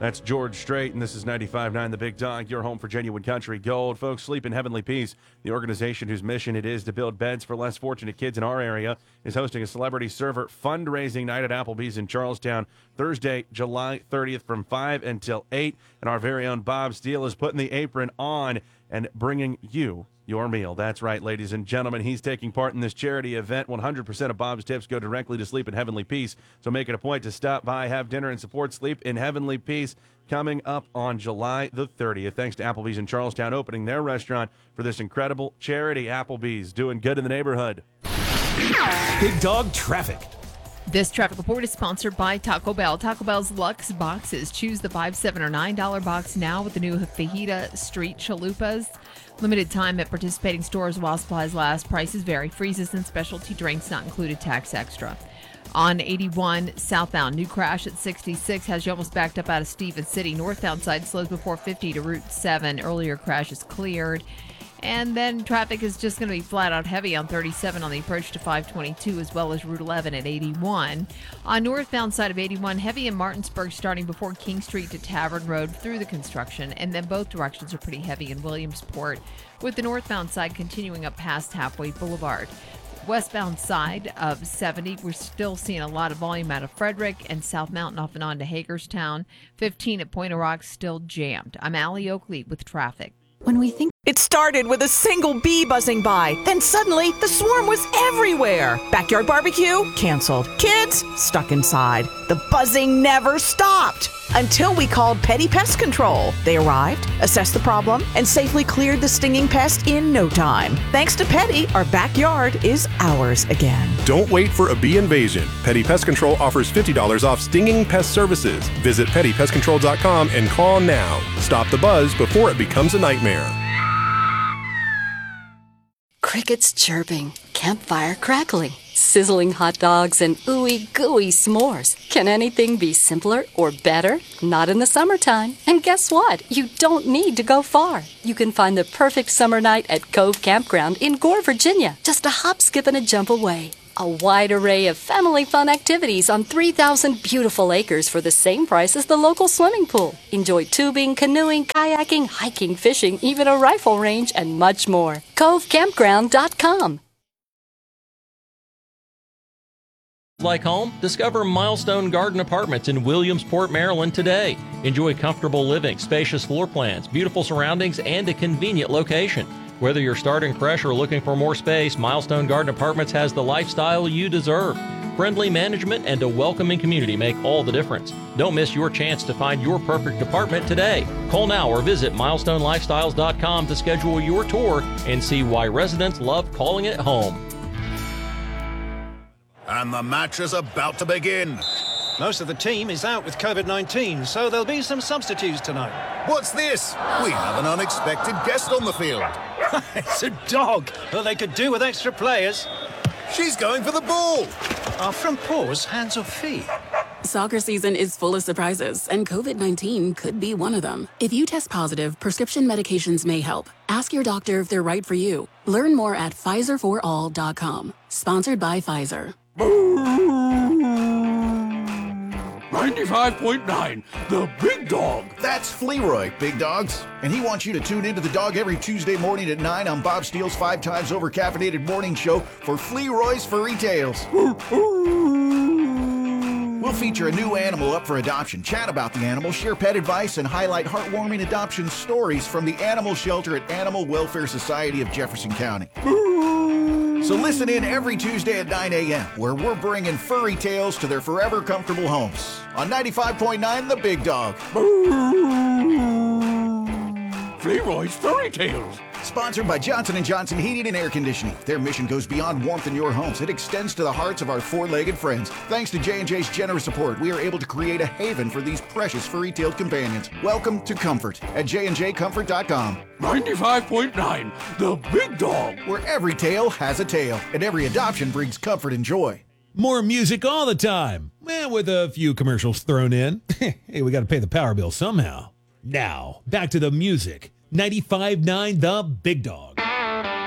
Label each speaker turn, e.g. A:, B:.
A: That's George Strait, and this is 95.9 The Big Dog, your home for genuine country gold. Folks, Sleep in Heavenly Peace, the organization whose mission it is to build beds for less fortunate kids in our area, is hosting a celebrity server fundraising night at Applebee's in Charlestown, Thursday, July 30th from 5 until 8. And our very own Bob Steele is putting the apron on and bringing you your meal. That's right, ladies and gentlemen. He's taking part in this charity event. 100% of Bob's tips go directly to Sleep in Heavenly Peace. So make it a point to stop by, have dinner, and support Sleep in Heavenly Peace coming up on July the 30th. Thanks to Applebee's in Charlestown opening their restaurant for this incredible charity. Applebee's doing good in the neighborhood.
B: Big Dog Traffic.
C: This traffic report is sponsored by Taco Bell. Taco Bell's Luxe Boxes. Choose the $5, $7, or $9 box now with the new Fajita Street Chalupas. Limited time at participating stores while supplies last. Prices vary. Freezes and specialty drinks not included. Tax extra. On 81 southbound, new crash at 66 has you almost backed up out of Stevens City. Northbound side slows before 50 to Route 7. Earlier crash is cleared. And then traffic is just going to be flat out heavy on 37 on the approach to 522 as well as Route 11 at 81. On northbound side of 81, heavy in Martinsburg starting before King Street to Tavern Road through the construction. And then both directions are pretty heavy in Williamsport, with the northbound side continuing up past Halfway Boulevard. Westbound side of 70, we're still seeing a lot of volume out of Frederick and South Mountain off and on to Hagerstown. 15 at Point of Rocks still jammed. I'm Allie Oakley with traffic.
D: When we think it started with a single bee buzzing by, then suddenly the swarm was everywhere. Backyard barbecue? Canceled. Kids? Stuck inside. The buzzing never stopped until we called Petty Pest Control. They arrived, assessed the problem, and safely cleared the stinging pest in no time. Thanks to Petty, our backyard is ours again.
E: Don't wait for a bee invasion. Petty Pest Control offers $50 off stinging pest services. Visit pettypestcontrol.com and call now. Stop the buzz before it becomes a nightmare.
F: Crickets chirping, campfire crackling, sizzling hot dogs, and ooey gooey s'mores. Can anything be simpler or better? Not in the summertime. And guess what? You don't need to go far. You can find the perfect summer night at Cove Campground in Gore, Virginia, just a hop, skip, and a jump away. A wide array of family fun activities on 3,000 beautiful acres for the same price as the local swimming pool. Enjoy tubing, canoeing, kayaking, hiking, fishing, even a rifle range, and much more. CoveCampground.com.
G: Like home? Discover Milestone Garden Apartments in Williamsport, Maryland today. Enjoy comfortable living, spacious floor plans, beautiful surroundings, and a convenient location. Whether you're starting fresh or looking for more space, Milestone Garden Apartments has the lifestyle you deserve. Friendly management and a welcoming community make all the difference. Don't miss your chance to find your perfect apartment today. Call now or visit milestonelifestyles.com to schedule your tour and see why residents love calling it home.
H: And the match is about to begin.
I: Most of the team is out with COVID-19, so there'll be some substitutes tonight.
H: What's this? We have an unexpected guest on the field.
I: It's a dog. Well, they could do with extra players.
H: She's going for the ball.
I: Are front paws hands or feet?
J: Soccer season is full of surprises, and COVID-19 could be one of them. If you test positive, prescription medications may help. Ask your doctor if they're right for you. Learn more at PfizerForAll.com. Sponsored by Pfizer.
K: 95.9, The Big Dog.
L: That's Flearoy, Big Dogs. And he wants you to tune into The Dog every Tuesday morning at 9 on Bob Steele's 5 times over caffeinated morning show for Flearoy's Furry Tales. We'll feature a new animal up for adoption, chat about the animal, share pet advice, and highlight heartwarming adoption stories from the animal shelter at Animal Welfare Society of Jefferson County. So listen in every Tuesday at 9 a.m., where we're bringing furry tales to their forever comfortable homes. On 95.9, The Big Dog.
K: Flearoy's Furry Tales.
L: Sponsored by Johnson & Johnson Heating and Air Conditioning. Their mission goes beyond warmth in your homes. It extends to the hearts of our four-legged friends. Thanks to J&J's generous support, we are able to create a haven for these precious furry-tailed companions. Welcome to comfort at jnjcomfort.com.
K: 95.9, The Big Dog.
L: Where every tale has a tale, and every adoption brings comfort and joy.
B: More music all the time, with a few commercials thrown in. Hey, we got to pay the power bill somehow. Now, back to the music. 95.9 The Big Dog.